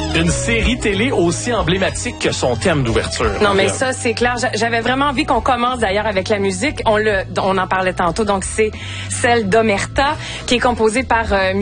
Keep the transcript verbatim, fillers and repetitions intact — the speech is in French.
une série télé aussi emblématique que son thème d'ouverture. Non, mais ça, c'est clair. J'avais vraiment envie qu'on commence d'ailleurs avec la musique. On le, on en parlait tantôt. Donc, c'est celle d'Omerta, qui est composée par euh,